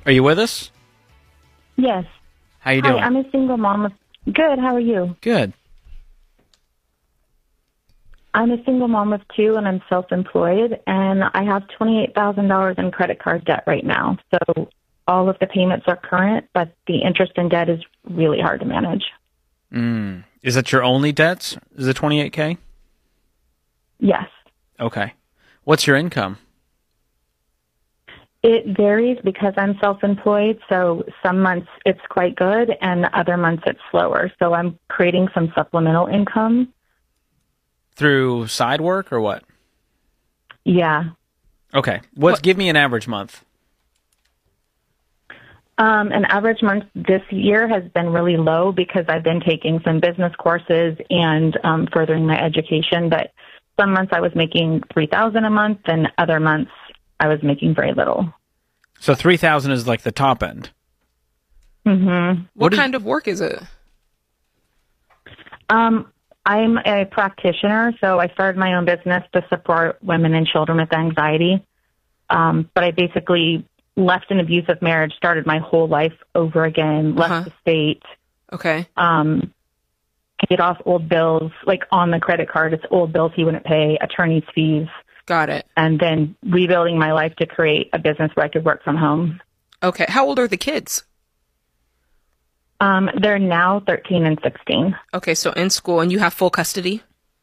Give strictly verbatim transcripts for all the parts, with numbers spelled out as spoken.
Are you with us? Yes. How you Hi, doing? I'm a single mom. Of, good. How are you? Good. I'm a single mom of two, and I'm self-employed, and I have twenty-eight thousand dollars in credit card debt right now. So all of the payments are current, but the interest in debt is really hard to manage. Mm. Is that your only debts? Is it twenty-eight K? Yes. Okay. What's your income? It varies because I'm self-employed, so some months it's quite good, and other months it's slower. So I'm creating some supplemental income. Through side work or what? Yeah. Okay. What's, give me an average month. Um, an average month this year has been really low because I've been taking some business courses and um, furthering my education. But some months I was making three thousand dollars a month, and other months I was making very little. So three thousand dollars is like the top end. Mm-hmm. What, What do you- kind of work is it? Um, I'm a practitioner, so I started my own business to support women and children with anxiety. Um, but I basically left an abusive marriage, started my whole life over again, left Uh-huh. the state, Okay. um, paid off old bills, like on the credit card. It's old bills he wouldn't pay, attorney's fees, Got it. and then rebuilding my life to create a business where I could work from home. Okay. How old are the kids? Um, they're now thirteen and sixteen. Okay, so in school, and you have full custody?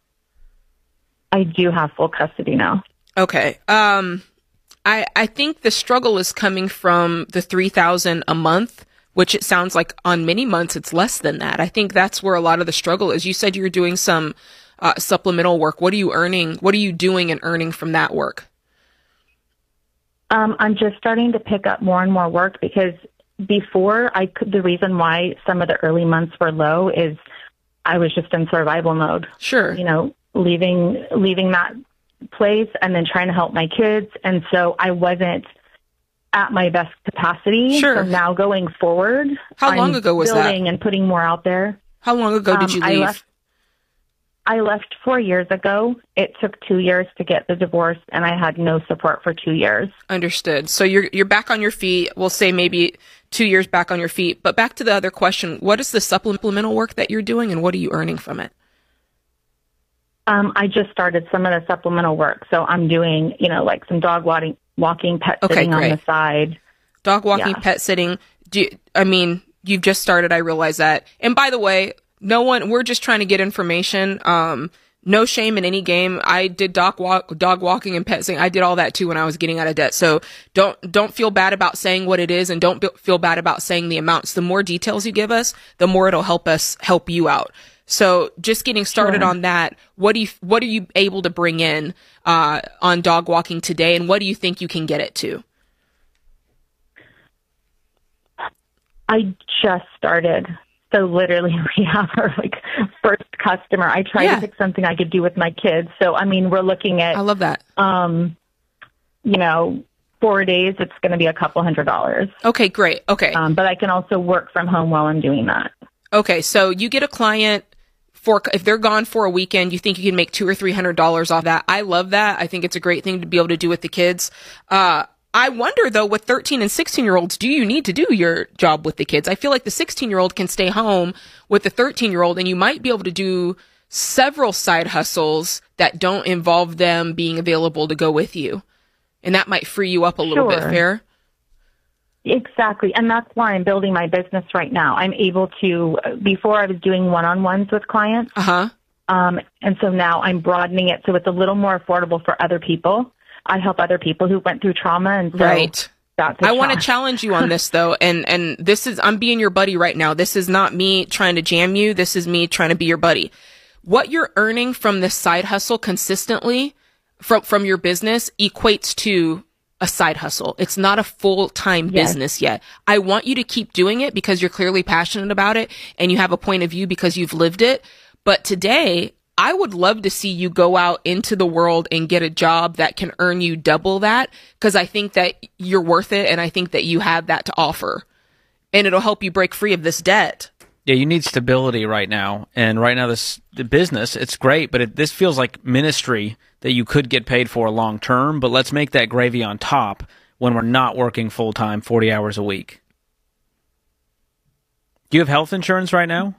I do have full custody now. Okay. Um, I I think the struggle is coming from the three thousand a month, which it sounds like on many months it's less than that. I think that's where a lot of the struggle is. You said you're doing some uh, supplemental work. What are you earning? What are you doing and earning from that work? Um, I'm just starting to pick up more and more work because before I could, the reason why some of the early months were low is I was just in survival mode. Sure. You know, leaving leaving that place and then trying to help my kids, and so I wasn't at my best capacity. Sure. So now going forward, How long I'm ago was that? building and putting more out there. How long ago did Um, you I leave? left, I left four years ago. It took two years to get the divorce, and I had no support for two years. Understood. So you're you're back on your feet. We'll say maybe two years back on your feet. But back to the other question: what is the supplemental work that you're doing, and what are you earning from it? Um, I just started some of the supplemental work, so I'm doing, you know, like some dog walking, walking, pet Okay, sitting on great. the side. Dog walking, Yeah. pet sitting. Do you, I mean, you've just started. I realize that. And by the way, no one. We're just trying to get information. Um, no shame in any game. I did dog walk, dog walking and pet sitting. I did all that too when I was getting out of debt. So don't don't feel bad about saying what it is, and don't be, feel bad about saying the amounts. The more details you give us, the more it'll help us help you out. So just getting started Sure. on that. What do you what are you able to bring in uh, on dog walking today, and what do you think you can get it to? I just started. So literally we have our like first customer. I tried Yeah. to pick something I could do with my kids. So, I mean, we're looking at, I love that. um, you know, four days, it's going to be a couple hundred dollars. Okay, great. Okay. Um, but I can also work from home while I'm doing that. Okay, so you get a client for if they're gone for a weekend, you think you can make two or three hundred dollars off that. I love that. I think it's a great thing to be able to do with the kids. Uh, I wonder though, with thirteen and sixteen year olds, do you need to do your job with the kids? I feel like the sixteen year old can stay home with the thirteen year old, and you might be able to do several side hustles that don't involve them being available to go with you, and that might free you up a little bit. Sure. Fair? Exactly. And that's why I'm building my business right now. I'm able to, before I was doing one-on-ones with clients. Uh huh. Um, and so now I'm broadening it so it's a little more affordable for other people. I help other people who went through trauma. And so Right. that's a I want to challenge. challenge you on this though, and and this is I'm being your buddy right now. This is not me trying to jam you. This is me trying to be your buddy. What you're earning from this side hustle consistently from from your business equates to a side hustle. It's not a full-time Yes. business yet. I want you to keep doing it because you're clearly passionate about it and you have a point of view because you've lived it. But today, I would love to see you go out into the world and get a job that can earn you double that, because I think that you're worth it and I think that you have that to offer. And it'll help you break free of this debt. Yeah, you need stability right now, and right now this the business, it's great, but it, this feels like ministry that you could get paid for long term. But let's make that gravy on top when we're not working full-time, forty hours a week. Do you have health insurance right now?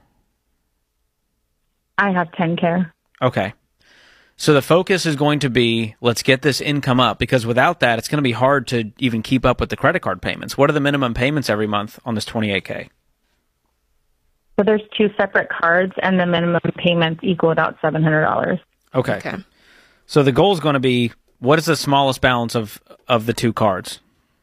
I have TennCare. Okay. So the focus is going to be, let's get this income up, because without that, it's going to be hard to even keep up with the credit card payments. What are the minimum payments every month on this twenty-eight K? So there's two separate cards, and the minimum payments equal about seven hundred dollars. Okay. Okay. So the goal is going to be, what is the smallest balance of, of the two cards?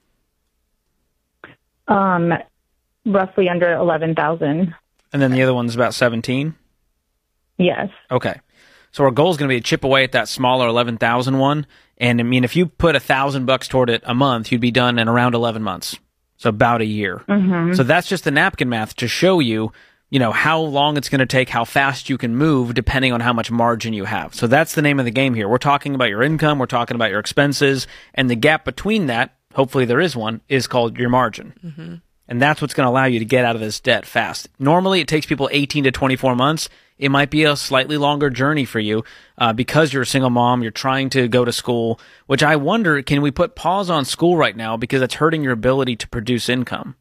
Um, roughly under eleven thousand. And then the other one's about seventeen? Yes. Okay. So our goal is going to be to chip away at that smaller eleven thousand one. And I mean, if you put a thousand bucks toward it a month, you'd be done in around eleven months. So about a year. Mm-hmm. So that's just the napkin math to show you, you know, how long it's going to take, how fast you can move, depending on how much margin you have. So that's the name of the game here. We're talking about your income. We're talking about your expenses. And the gap between that, hopefully there is one, is called your margin. Mm-hmm. And that's what's going to allow you to get out of this debt fast. Normally, it takes people eighteen to twenty-four months. It might be a slightly longer journey for you uh, because you're a single mom, you're trying to go to school, which I wonder, can we put pause on school right now because it's hurting your ability to produce income?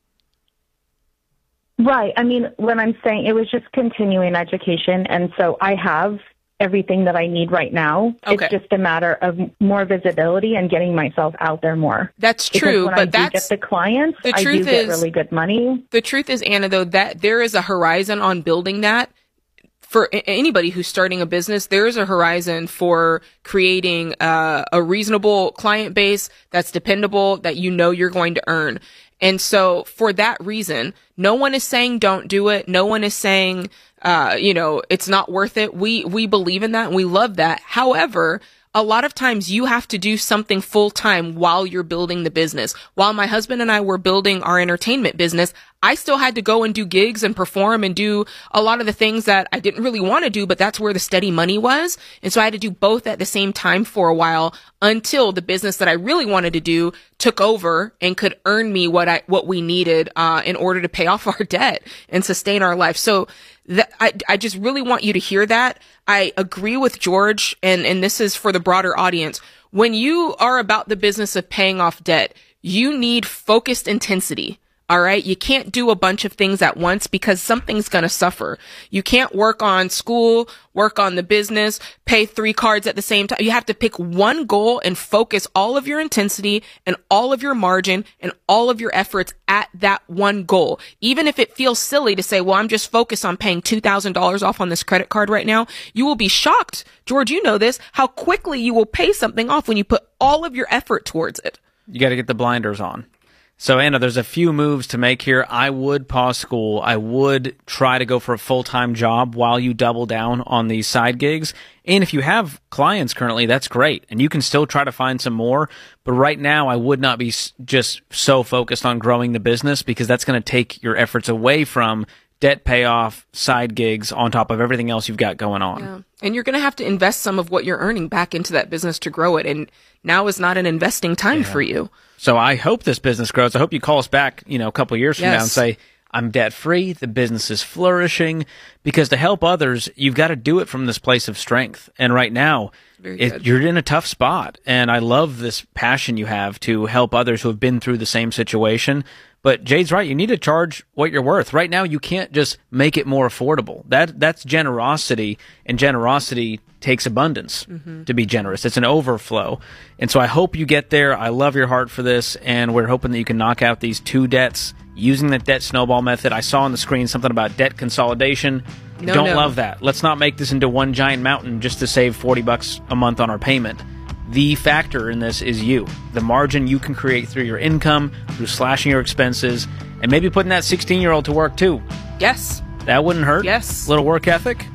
Right. I mean, when I'm saying it was just continuing education, and so I have everything that I need right now. Okay. It's just a matter of more visibility and getting myself out there more. That's Because true, when but I do that's get the clients, the I do truth get is- really good money. the truth is, Anna, though, that there is a horizon on building that. For a- anybody who's starting a business, there is a horizon for creating uh, a reasonable client base that's dependable, that you know you're going to earn. And so for that reason, no one is saying don't do it. No one is saying, uh, you know, it's not worth it. We, we believe in that and we love that. However, a lot of times you have to do something full time while you're building the business. While my husband and I were building our entertainment business, I still had to go and do gigs and perform and do a lot of the things that I didn't really want to do, but that's where the steady money was. And so I had to do both at the same time for a while until the business that I really wanted to do took over and could earn me what I, what we needed, uh, in order to pay off our debt and sustain our life. So that, I, I just really want you to hear that. I agree with George, and, and this is for the broader audience. When you are about the business of paying off debt, you need focused intensity. All right. You can't do a bunch of things at once because something's going to suffer. You can't work on school, work on the business, pay three cards at the same time. You have to pick one goal and focus all of your intensity and all of your margin and all of your efforts at that one goal. Even if it feels silly to say, well, I'm just focused on paying two thousand dollars off on this credit card right now. You will be shocked, George, you know this, how quickly you will pay something off when you put all of your effort towards it. You got to get the blinders on. So, Anna, there's a few moves to make here. I would pause school. I would try to go for a full-time job while you double down on these side gigs. And if you have clients currently, that's great. And you can still try to find some more. But right now, I would not be just so focused on growing the business because that's going to take your efforts away from debt payoff, side gigs, on top of everything else you've got going on. Yeah. And you're going to have to invest some of what you're earning back into that business to grow it. And now is not an investing time yeah. for you. So I hope this business grows. I hope you call us back, you know, a couple of years from yes. now and say, I'm debt free, the business is flourishing, because to help others, you've got to do it from this place of strength. And right now, it, you're in a tough spot. And I love this passion you have to help others who have been through the same situation. But Jade's right. You need to charge what you're worth. Right now, you can't just make it more affordable. That That's generosity, and generosity takes abundance mm-hmm. to be generous. It's an overflow. And so I hope you get there. I love your heart for this, and we're hoping that you can knock out these two debts using the debt snowball method. I saw on the screen something about debt consolidation. No, Don't no. love that. Let's not make this into one giant mountain just to save forty bucks a month on our payment. The factor in this is you. The margin you can create through your income, through slashing your expenses, and maybe putting that sixteen-year-old to work too. Yes. That wouldn't hurt. Yes. Little work ethic.